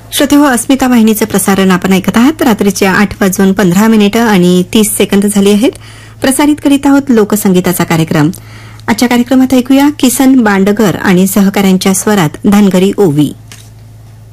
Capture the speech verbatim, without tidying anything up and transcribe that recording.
श्रोतेहो, अस्मिता वाहिनीचं प्रसारण आपण ऐकत आहात. रात्रीचे आठ वाजून पंधरा मिनिटं आणि तीस सेकंद झाली आहेत. प्रसारित करीत आहोत लोकसंगीताचा कार्यक्रम. आजच्या कार्यक्रमात ऐकूया किसन बांडगर आणि सहकाऱ्यांच्या स्वरात धनगरी ओवी.